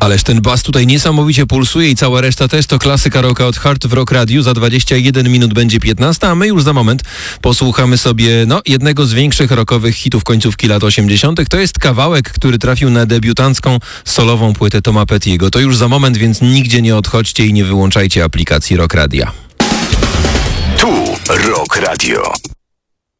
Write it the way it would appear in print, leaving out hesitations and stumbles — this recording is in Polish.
Ależ ten bas tutaj niesamowicie pulsuje i cała reszta też to klasyka rocka od Heart w Rock Radio. Za 21 minut będzie 15, a my już za moment posłuchamy sobie jednego z większych rockowych hitów końcówki lat 80. To jest kawałek, który trafił na debiutancką solową płytę Toma Petty'ego. To już za moment, więc nigdzie nie odchodźcie i nie wyłączajcie aplikacji Rock Radia. Tu Rock Radio.